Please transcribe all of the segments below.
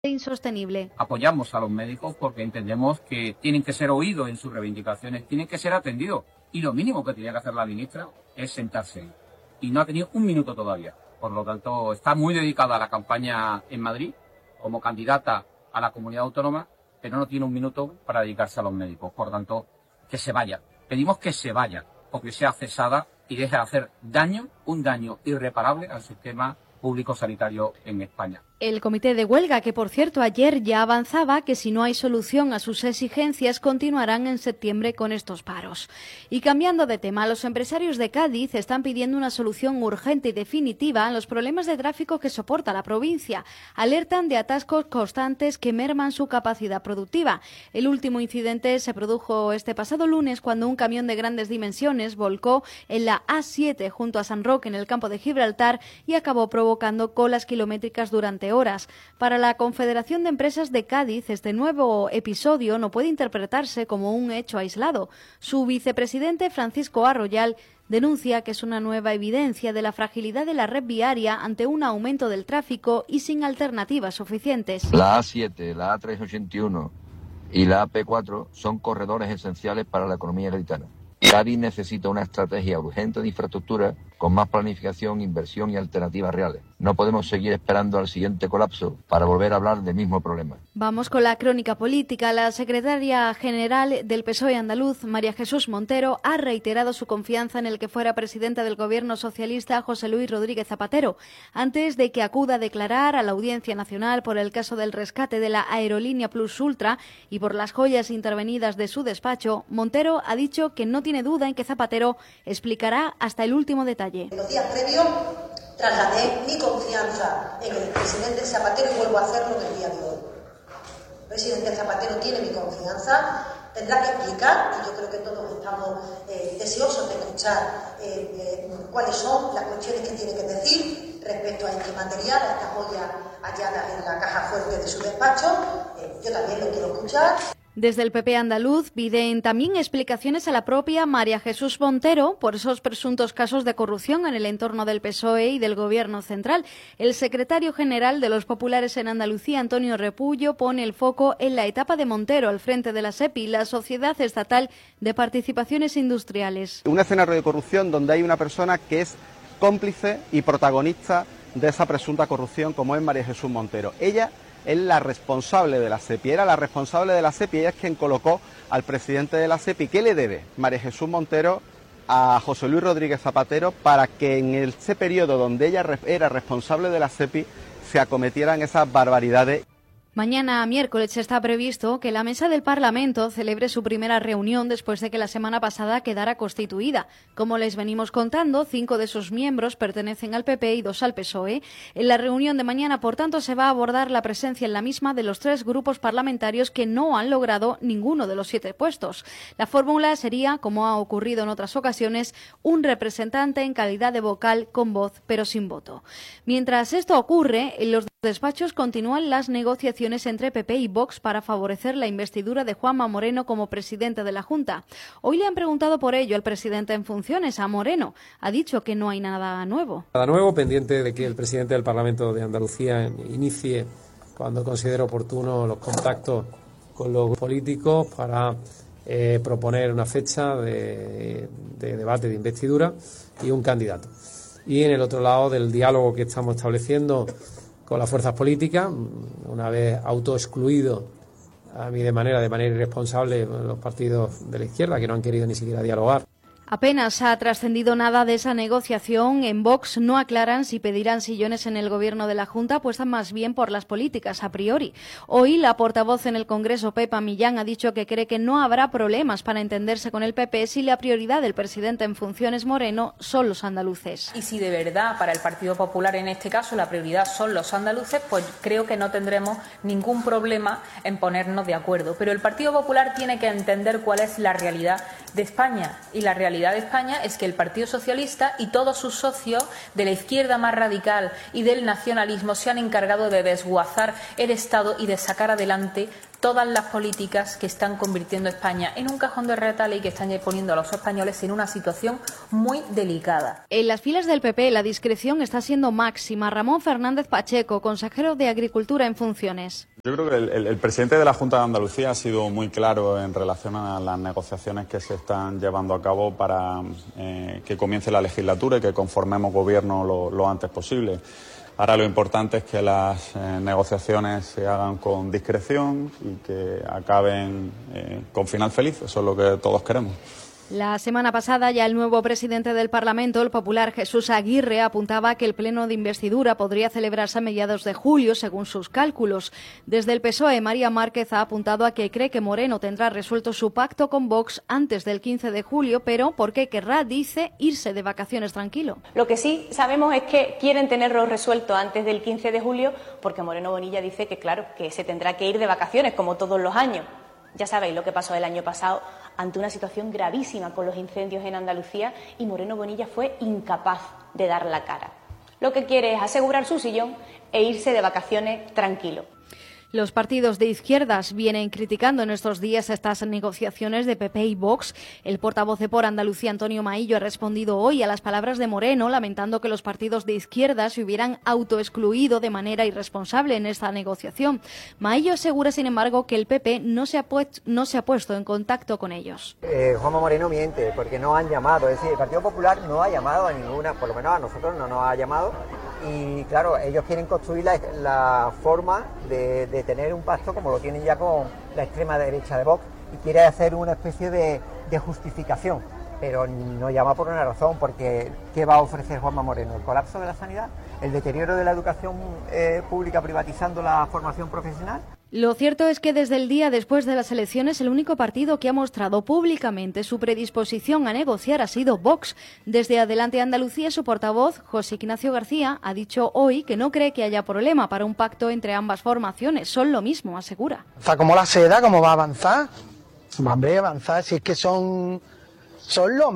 insostenible. Apoyamos a los médicos porque entendemos que tienen que ser oídos en sus reivindicaciones, tienen que ser atendidos. Y lo mínimo que tenía que hacer la ministra es sentarse. Y no ha tenido un minuto todavía. Por lo tanto, está muy dedicada a la campaña en Madrid como candidata a la comunidad autónoma, pero no tiene un minuto para dedicarse a los médicos. Por tanto, que se vaya. Pedimos que se vaya, porque sea cesada y deje de hacer daño, un daño irreparable al sistema público sanitario en España. El comité de huelga, que por cierto ayer ya avanzaba que si no hay solución a sus exigencias continuarán en septiembre con estos paros. Y cambiando de tema, los empresarios de Cádiz están pidiendo una solución urgente y definitiva a los problemas de tráfico que soporta la provincia. Alertan de atascos constantes que merman su capacidad productiva. El último incidente se produjo este pasado lunes cuando un camión de grandes dimensiones volcó en la A7 junto a San Roque en el campo de Gibraltar y acabó provocando colas kilométricas durante horas. Para la Confederación de Empresas de Cádiz, este nuevo episodio no puede interpretarse como un hecho aislado. Su vicepresidente, Francisco Arroyal, denuncia que es una nueva evidencia de la fragilidad de la red viaria ante un aumento del tráfico y sin alternativas suficientes. La A7, la A381 y la AP4 son corredores esenciales para la economía gaditana. Cádiz necesita una estrategia urgente de infraestructura con más planificación, inversión y alternativas reales. No podemos seguir esperando al siguiente colapso para volver a hablar del mismo problema. Vamos con la crónica política. La secretaria general del PSOE andaluz, María Jesús Montero, ha reiterado su confianza en el que fuera presidente del gobierno socialista, José Luis Rodríguez Zapatero, antes de que acuda a declarar a la Audiencia Nacional por el caso del rescate de la aerolínea Plus Ultra y por las joyas intervenidas de su despacho. Montero ha dicho que no tiene duda en que Zapatero explicará hasta el último detalle. En los días previos trasladé mi confianza en el presidente Zapatero y vuelvo a hacerlo en el día de hoy. El presidente Zapatero tiene mi confianza, tendrá que explicar, y yo creo que todos estamos deseosos de escuchar cuáles son las cuestiones que tiene que decir respecto a este material, a esta joya hallada en la caja fuerte de su despacho. Yo también lo quiero escuchar. Desde el PP andaluz piden también explicaciones a la propia María Jesús Montero por esos presuntos casos de corrupción en el entorno del PSOE y del Gobierno central. El secretario general de los populares en Andalucía, Antonio Repullo, pone el foco en la etapa de Montero al frente de la SEPI, la Sociedad Estatal de Participaciones Industriales. Un escenario de corrupción donde hay una persona que es cómplice y protagonista de esa presunta corrupción, como es María Jesús Montero. Ella es la responsable de la SEPI, era la responsable de la SEPI, ella es quien colocó al presidente de la SEPI. ¿Qué le debe María Jesús Montero a José Luis Rodríguez Zapatero para que en ese periodo donde ella era responsable de la SEPI se acometieran esas barbaridades? Mañana, miércoles, está previsto que la Mesa del Parlamento celebre su primera reunión después de que la semana pasada quedara constituida. Como les venimos contando, 5 de sus miembros pertenecen al PP y 2 al PSOE. En la reunión de mañana, por tanto, se va a abordar la presencia en la misma de los 3 grupos parlamentarios que no han logrado ninguno de los 7 puestos. La fórmula sería, como ha ocurrido en otras ocasiones, un representante en calidad de vocal con voz pero sin voto. Mientras esto ocurre, en los despachos continúan las negociaciones entre PP y Vox para favorecer la investidura de Juanma Moreno como presidente de la Junta. Hoy le han preguntado por ello al presidente en funciones, a Moreno. Ha dicho que no hay nada nuevo. Nada nuevo, pendiente de que el presidente del Parlamento de Andalucía inicie, cuando considere oportuno, los contactos con los políticos para proponer una fecha de debate de investidura y un candidato. Y en el otro lado del diálogo que estamos estableciendo con las fuerzas políticas, una vez autoexcluido a mí de manera irresponsable los partidos de la izquierda que no han querido ni siquiera dialogar. Apenas ha trascendido nada de esa negociación. En Vox no aclaran si pedirán sillones en el gobierno de la Junta, apuestan más bien por las políticas a priori. Hoy la portavoz en el Congreso, Pepa Millán, ha dicho que cree que no habrá problemas para entenderse con el PP si la prioridad del presidente en funciones, Moreno, son los andaluces. Y si de verdad para el Partido Popular en este caso la prioridad son los andaluces, pues creo que no tendremos ningún problema en ponernos de acuerdo. Pero el Partido Popular tiene que entender cuál es la realidad de España, y la realidad de España es que el Partido Socialista y todos sus socios de la izquierda más radical y del nacionalismo se han encargado de desguazar el Estado y de sacar adelante todas las políticas que están convirtiendo a España en un cajón de retales y que están poniendo a los españoles en una situación muy delicada. En las filas del PP la discreción está siendo máxima. Ramón Fernández Pacheco, consejero de Agricultura en funciones. Yo creo que el presidente de la Junta de Andalucía ha sido muy claro en relación a las negociaciones que se están llevando a cabo para que comience la legislatura y que conformemos gobierno lo antes posible. Ahora lo importante es que las negociaciones se hagan con discreción y que acaben con final feliz. Eso es lo que todos queremos. La semana pasada ya el nuevo presidente del Parlamento, el popular Jesús Aguirre, apuntaba que el pleno de investidura podría celebrarse a mediados de julio, según sus cálculos. Desde el PSOE, María Márquez ha apuntado a que cree que Moreno tendrá resuelto su pacto con Vox antes del 15 de julio, pero porque querrá, dice, irse de vacaciones tranquilo. Lo que sí sabemos es que quieren tenerlo resuelto antes del 15 de julio, porque Moreno Bonilla dice que, claro, que se tendrá que ir de vacaciones, como todos los años. Ya sabéis lo que pasó el año pasado ante una situación gravísima con los incendios en Andalucía y Moreno Bonilla fue incapaz de dar la cara. Lo que quiere es asegurar su sillón e irse de vacaciones tranquilo. Los partidos de izquierdas vienen criticando en estos días estas negociaciones de PP y Vox. El portavoz de Por Andalucía, Antonio Maillo, ha respondido hoy a las palabras de Moreno, lamentando que los partidos de izquierdas se hubieran autoexcluido de manera irresponsable en esta negociación. Maillo asegura, sin embargo, que el PP no se ha puesto en contacto con ellos. Juanma Moreno miente, porque no han llamado. Es decir, el Partido Popular no ha llamado a ninguna, por lo menos a nosotros no nos ha llamado. Y claro, ellos quieren construir la forma de tener un pacto como lo tienen ya con la extrema derecha de Vox y quiere hacer una especie de justificación, pero no llama por una razón, porque ¿qué va a ofrecer Juanma Moreno? ¿El colapso de la sanidad? ¿El deterioro de la educación pública privatizando la formación profesional? Lo cierto es que desde el día después de las elecciones el único partido que ha mostrado públicamente su predisposición a negociar ha sido Vox. Desde Adelante Andalucía, su portavoz, José Ignacio García, ha dicho hoy que no cree que haya problema para un pacto entre ambas formaciones. Son lo mismo, asegura. Está como la seda, ¿cómo va a avanzar? Hombre, avanzar, si es que son lo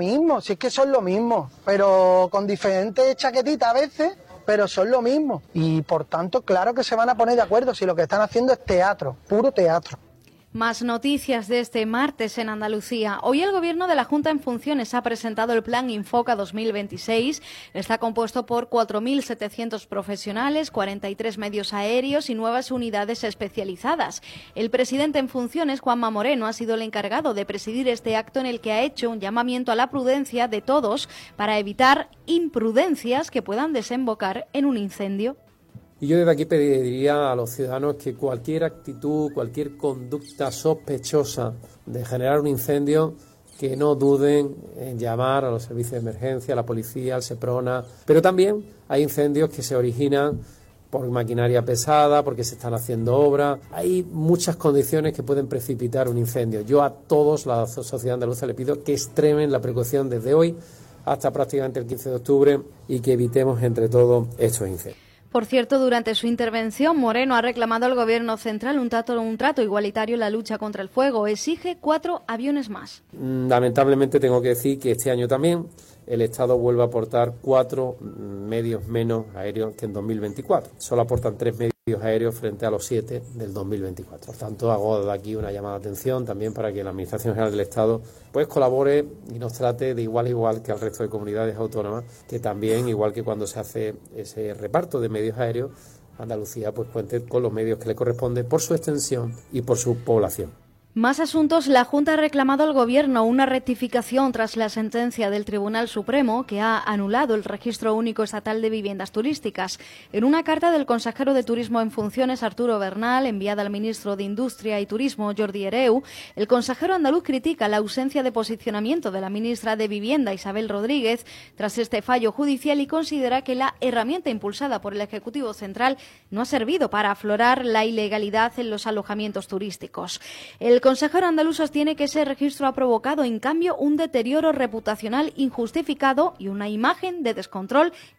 mismo, pero con diferentes chaquetitas a veces. Pero son lo mismo y por tanto claro que se van a poner de acuerdo si lo que están haciendo es teatro, puro teatro. Más noticias de este martes en Andalucía. Hoy el Gobierno de la Junta en Funciones ha presentado el Plan Infoca 2026. Está compuesto por 4.700 profesionales, 43 medios aéreos y nuevas unidades especializadas. El presidente en funciones, Juanma Moreno, ha sido el encargado de presidir este acto en el que ha hecho un llamamiento a la prudencia de todos para evitar imprudencias que puedan desembocar en un incendio. Y yo desde aquí pediría a los ciudadanos que cualquier actitud, cualquier conducta sospechosa de generar un incendio, que no duden en llamar a los servicios de emergencia, a la policía, al Seprona. Pero también hay incendios que se originan por maquinaria pesada, porque se están haciendo obras. Hay muchas condiciones que pueden precipitar un incendio. Yo a todos, la sociedad andaluza, le pido que extremen la precaución desde hoy hasta prácticamente el 15 de octubre y que evitemos entre todos estos incendios. Por cierto, durante su intervención, Moreno ha reclamado al Gobierno central un trato igualitario en la lucha contra el fuego. Exige 4 aviones más. Lamentablemente tengo que decir que este año también el Estado vuelve a aportar 4 medios menos aéreos que en 2024. Solo aportan 3 medios aéreos frente a los 7 del 2024. Por tanto, hago de aquí una llamada de atención también para que la Administración General del Estado pues colabore y nos trate de igual a igual que al resto de comunidades autónomas, que también, igual que cuando se hace ese reparto de medios aéreos, Andalucía pues cuente con los medios que le corresponde por su extensión y por su población. Más asuntos. La Junta ha reclamado al Gobierno una rectificación tras la sentencia del Tribunal Supremo que ha anulado el Registro Único Estatal de Viviendas Turísticas. En una carta del consejero de Turismo en funciones, Arturo Bernal, enviada al ministro de Industria y Turismo, Jordi Hereu, el consejero andaluz critica la ausencia de posicionamiento de la ministra de Vivienda, Isabel Rodríguez, tras este fallo judicial y considera que la herramienta impulsada por el Ejecutivo Central no ha servido para aflorar la ilegalidad en los alojamientos turísticos. El consejero andaluz sostiene que ese registro ha provocado, en cambio, un deterioro reputacional injustificado y una imagen de descontrol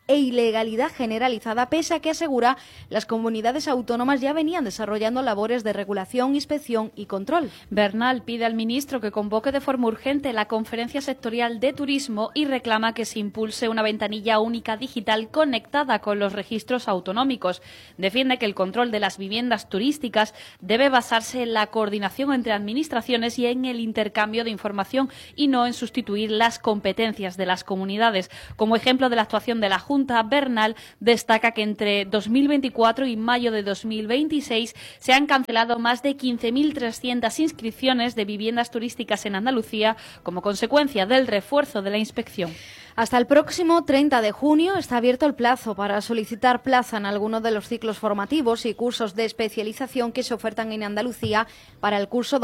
e ilegalidad generalizada, pese a que asegura las comunidades autónomas ya venían desarrollando labores de regulación, inspección y control. Bernal pide al ministro que convoque de forma urgente la conferencia sectorial de turismo y reclama que se impulse una ventanilla única digital conectada con los registros autonómicos. Defiende que el control de las viviendas turísticas debe basarse en la coordinación entre administraciones y en el intercambio de información y no en sustituir las competencias de las comunidades. Como ejemplo de la actuación de la Junta, Bernal destaca que entre 2024 y mayo de 2026 se han cancelado más de 15.300 inscripciones de viviendas turísticas en Andalucía como consecuencia del refuerzo de la inspección. Hasta el próximo 30 de junio está abierto el plazo para solicitar plaza en alguno de los ciclos formativos y cursos de especialización que se ofertan en Andalucía para el curso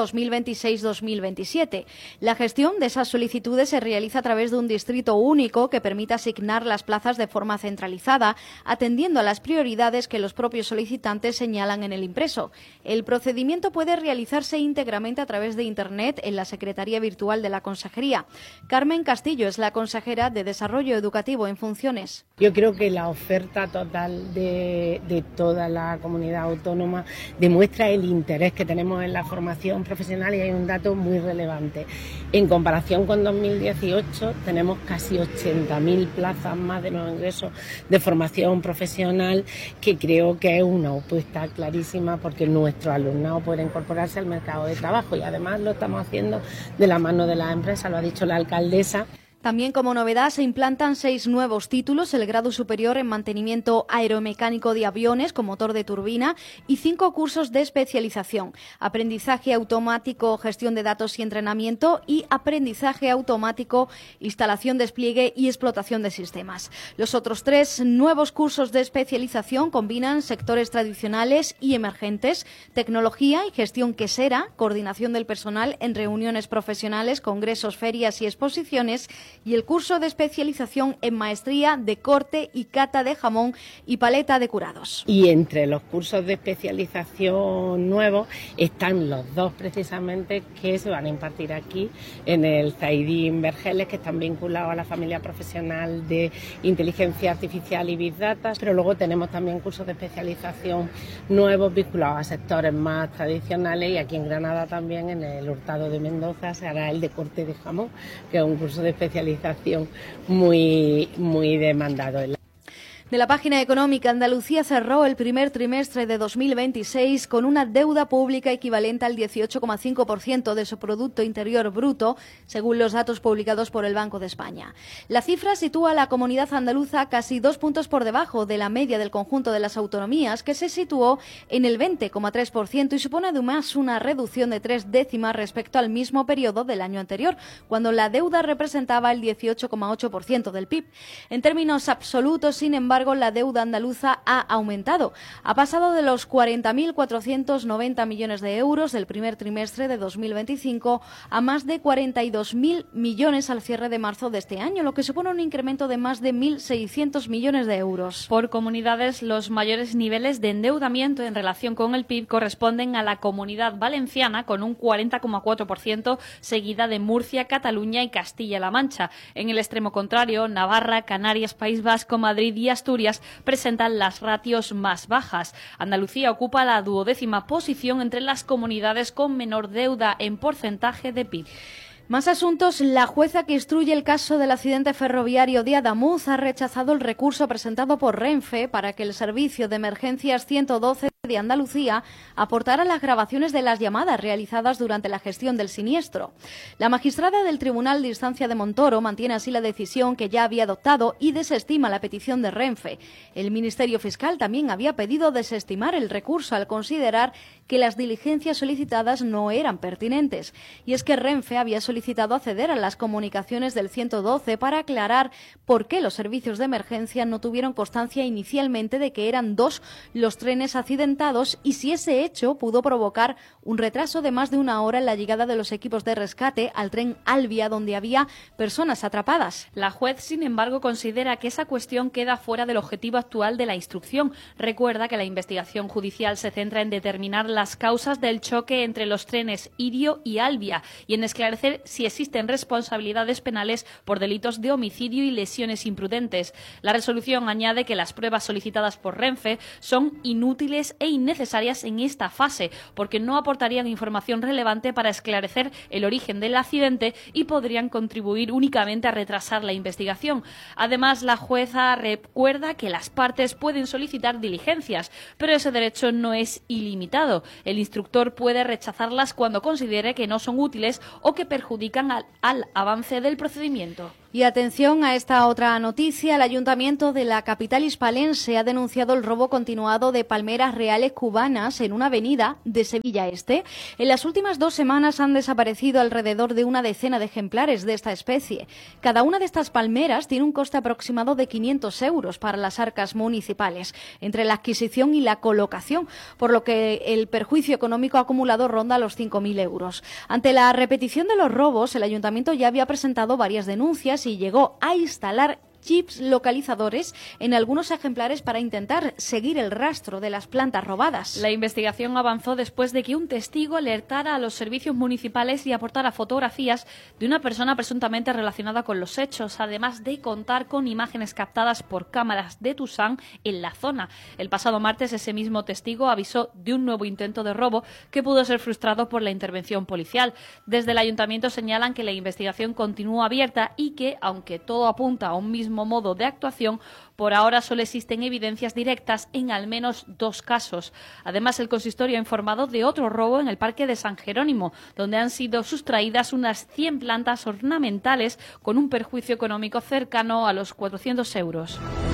2026-2027. La gestión de esas solicitudes se realiza a través de un distrito único que permite asignar las plazas de forma centralizada, atendiendo a las prioridades que los propios solicitantes señalan en el impreso. El procedimiento puede realizarse íntegramente a través de Internet en la Secretaría Virtual de la Consejería. Carmen Castillo es la consejera de Desarrollo Educativo en funciones. Yo creo que la oferta total de toda la comunidad autónoma demuestra el interés que tenemos en la formación profesional y hay un dato muy relevante. En comparación con 2018 tenemos casi 80.000 plazas más de nuevos ingresos de formación profesional, que creo que es una apuesta clarísima porque nuestro alumnado puede incorporarse al mercado de trabajo y además lo estamos haciendo de la mano de las empresas, lo ha dicho la alcaldesa. También como novedad se implantan 6 nuevos títulos, el grado superior en mantenimiento aeromecánico de aviones con motor de turbina y 5 cursos de especialización, aprendizaje automático, gestión de datos y entrenamiento y aprendizaje automático, instalación, despliegue y explotación de sistemas. Los otros 3 nuevos cursos de especialización combinan sectores tradicionales y emergentes, tecnología y gestión quesera, coordinación del personal en reuniones profesionales, congresos, ferias y exposiciones, y el curso de especialización en maestría de corte y cata de jamón y paleta de curados. Y entre los cursos de especialización nuevos están los 2 precisamente que se van a impartir aquí en el Zaidín Vergeles, que están vinculados a la familia profesional de inteligencia artificial y Big Data, pero luego tenemos también cursos de especialización nuevos vinculados a sectores más tradicionales y aquí en Granada también en el Hurtado de Mendoza se hará el de corte de jamón, que es un curso de especialización muy demandado. De la página económica, Andalucía cerró el primer trimestre de 2026 con una deuda pública equivalente al 18,5% de su Producto Interior Bruto, según los datos publicados por el Banco de España. La cifra sitúa a la comunidad andaluza casi 2 puntos por debajo de la media del conjunto de las autonomías, que se situó en el 20,3% y supone además una reducción de 3 décimas respecto al mismo periodo del año anterior, cuando la deuda representaba el 18,8% del PIB. En términos absolutos, sin embargo, la deuda andaluza ha aumentado. Ha pasado de los 40.490 millones de euros del primer trimestre de 2025 a más de 42.000 millones al cierre de marzo de este año, lo que supone un incremento de más de 1.600 millones de euros. Por comunidades, los mayores niveles de endeudamiento en relación con el PIB corresponden a la Comunidad Valenciana, con un 40,4%, seguida de Murcia, Cataluña y Castilla-La Mancha. En el extremo contrario, Navarra, Canarias, País Vasco, Madrid y Asturias presentan las ratios más bajas. Andalucía ocupa la 12ª posición entre las comunidades con menor deuda en porcentaje de PIB. Más asuntos. La jueza que instruye el caso del accidente ferroviario de Adamuz ha rechazado el recurso presentado por Renfe para que el servicio de emergencias 112 de Andalucía aportara las grabaciones de las llamadas realizadas durante la gestión del siniestro. La magistrada del Tribunal de Instancia de Montoro mantiene así la decisión que ya había adoptado y desestima la petición de Renfe. El Ministerio Fiscal también había pedido desestimar el recurso al considerar que las diligencias solicitadas no eran pertinentes. Y es que Renfe había solicitado acceder a las comunicaciones del 112 para aclarar por qué los servicios de emergencia no tuvieron constancia inicialmente de que eran 2 los trenes accidentados afectados y si ese hecho pudo provocar un retraso de más de una hora en la llegada de los equipos de rescate al tren Albia, donde había personas atrapadas. La juez, sin embargo, considera que esa cuestión queda fuera del objetivo actual de la instrucción. Recuerda que la investigación judicial se centra en determinar las causas del choque entre los trenes Irio y Albia y en esclarecer si existen responsabilidades penales por delitos de homicidio y lesiones imprudentes. La resolución añade que las pruebas solicitadas por Renfe son inútiles e innecesarias en esta fase, porque no aportarían información relevante para esclarecer el origen del accidente y podrían contribuir únicamente a retrasar la investigación. Además, la jueza recuerda que las partes pueden solicitar diligencias, pero ese derecho no es ilimitado. El instructor puede rechazarlas cuando considere que no son útiles o que perjudican al avance del procedimiento. Y atención a esta otra noticia. El Ayuntamiento de la capital hispalense ha denunciado el robo continuado de palmeras reales cubanas en una avenida de Sevilla Este. En las últimas 2 semanas han desaparecido alrededor de una decena de ejemplares de esta especie. Cada una de estas palmeras tiene un coste aproximado de 500 euros para las arcas municipales, entre la adquisición y la colocación, por lo que el perjuicio económico acumulado ronda los 5.000 euros. Ante la repetición de los robos, el Ayuntamiento ya había presentado varias denuncias y llegó a instalar chips localizadores en algunos ejemplares para intentar seguir el rastro de las plantas robadas. La investigación avanzó después de que un testigo alertara a los servicios municipales y aportara fotografías de una persona presuntamente relacionada con los hechos, además de contar con imágenes captadas por cámaras de Tusán en la zona. El pasado martes ese mismo testigo avisó de un nuevo intento de robo que pudo ser frustrado por la intervención policial. Desde el ayuntamiento señalan que la investigación continúa abierta y que, aunque todo apunta a un mismo modo de actuación, por ahora solo existen evidencias directas en al menos 2 casos. Además, el consistorio ha informado de otro robo en el Parque de San Jerónimo, donde han sido sustraídas unas 100 plantas ornamentales con un perjuicio económico cercano a los 400 euros.